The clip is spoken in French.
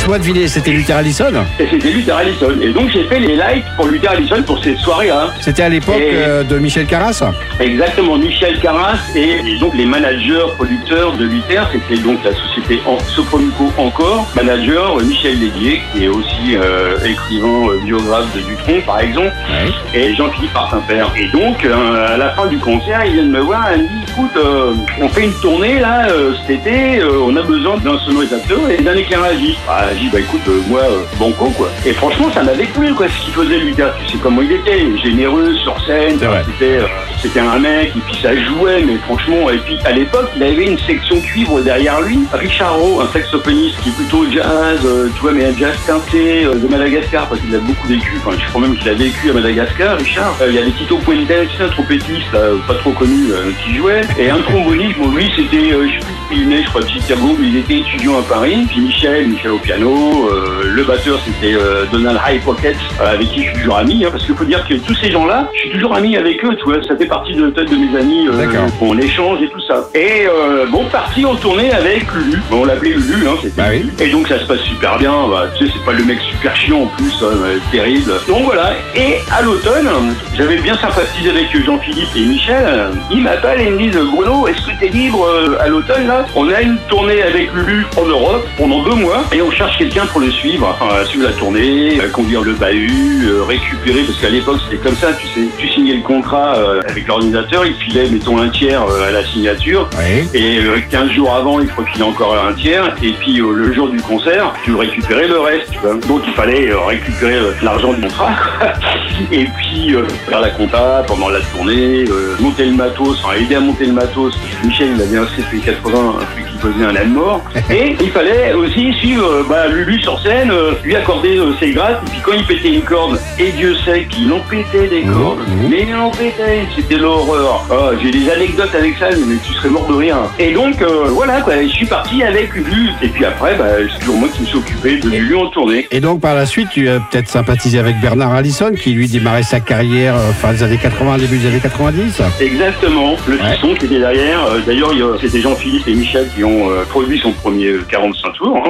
Laisse-moi deviner, c'était Luther Allison? Et c'était Luther Allison. Et donc j'ai fait les lights pour Luther Allison pour cette soirée-là. C'était à l'époque de Michel Carras? Exactement, Michel Carras et donc les managers, producteurs de Luther, c'était donc la société Sophronico encore, manager Michel Lédier, qui est aussi écrivain, biographe de Dutronc par exemple, et Jean-Philippe Martin-Père. Et donc à la fin du concert, il vient de me voir, il me dit écoute, on fait une tournée là cet été, on a besoin d'un sonorisateur et d'un éclairagiste. J'ai dit écoute, moi banco quoi. Et franchement ça m'avait plu quoi, ce qu'il faisait Luther, tu sais comment il était, généreux sur scène, c'était un mec, et puis ça jouait, mais franchement, et puis à l'époque il avait une section cuivre derrière lui, Richard Rowe, un saxophoniste qui est plutôt jazz, tu vois, mais un jazz teinté de Madagascar, parce qu'il a beaucoup vécu, enfin je crois même qu'il a vécu à Madagascar, Richard. Il y avait Tito Puente, un trompettiste pas trop connu qui jouait, et un tromboniste, bon lui c'était, je sais plus, il est né je crois de Chicago, mais il était étudiant à Paris, puis Michel au piano, le batteur c'était Donald High Pocket, avec qui je suis toujours ami, parce qu'il faut dire que tous ces gens-là, je suis toujours ami avec eux, tu vois, ça fait partie de mes amis, on échange et tout ça. Et bon, parti en tournée avec Lulu, on l'appelait Lulu, c'était Lulu. Et donc ça se passe super bien, tu sais, c'est pas le mec super chiant en plus, terrible. Donc voilà, et à l'automne, j'avais bien sympathisé avec Jean-Philippe et Michel, ils m'appellent et ils me disent Bruno, est-ce que t'es libre à l'automne là? On a une tournée avec Lulu en Europe pendant 2 mois et on cherche quelqu'un pour le suivre, suivre la tournée, conduire le bahut, récupérer, parce qu'à l'époque c'était comme ça, tu sais, tu signais le contrat avec l'ordinateur, il filait mettons un tiers à la signature, et 15 jours avant il faut filer encore un tiers, et puis le jour du concert tu récupérais le reste, tu vois. Donc il fallait récupérer l'argent du contrat et puis faire la compta pendant la tournée, monter le matos, aider à monter le matos. Michel il avait un CP80, un truc qui faisait un âne mort, et il fallait aussi suivre Lulu sur scène, lui accorder ses grâces, et puis quand il pétait une corde, et Dieu sait qu'il en pétait des cordes, mais il en pétait, c'était l'horreur. J'ai des anecdotes avec ça, mais tu serais mort de rire. Et donc voilà quoi, je suis parti avec Lulu, et puis après c'est toujours moi qui me suis occupé de Lulu en tournée. Et donc par la suite tu as peut-être sympathisé avec Bernard Allison, qui lui démarrait sa carrière fin des années 80, début des années 90. Exactement, le fisson qui était derrière, d'ailleurs c'était Jean-Philippe et Michel qui ont produit son premier 45 tours,